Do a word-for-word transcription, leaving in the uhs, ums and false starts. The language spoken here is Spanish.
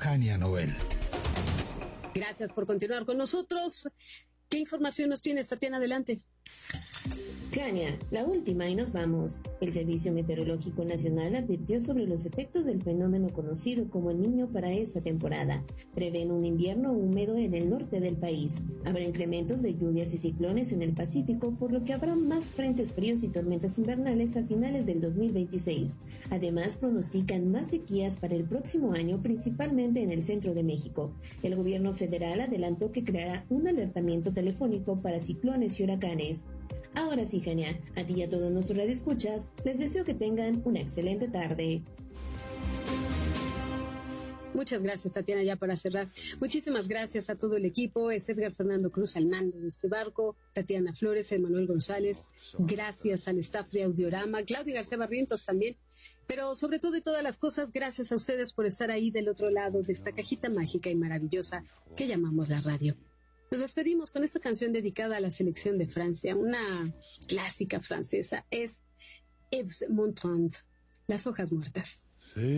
Jania Noel. Gracias por continuar con nosotros. ¿Qué información nos tienes, Tatiana? Adelante. Jania, la última y nos vamos. El Servicio Meteorológico Nacional advirtió sobre los efectos del fenómeno conocido como el Niño para esta temporada. Prevén un invierno húmedo en el norte del país. Habrá incrementos de lluvias y ciclones en el Pacífico, por lo que habrá más frentes fríos y tormentas invernales a finales del dos mil veintiséis. Además, pronostican más sequías para el próximo año, principalmente en el centro de México. El gobierno federal adelantó que creará un alertamiento telefónico para ciclones y huracanes. Ahora sí, Jania, a ti y a todos nuestros radioescuchas, les deseo que tengan una excelente tarde. Muchas gracias, Tatiana, ya para cerrar. Muchísimas gracias a todo el equipo. Es Edgar Fernando Cruz al mando de este barco, Tatiana Flores, Emanuel González. Gracias al staff de Audiorama, Claudia García Barrientos también. Pero sobre todo y todas las cosas, gracias a ustedes por estar ahí del otro lado de esta cajita mágica y maravillosa que llamamos la radio. Nos despedimos con esta canción dedicada a la selección de Francia, una clásica francesa, es Yves Montand, Las hojas muertas. Sí.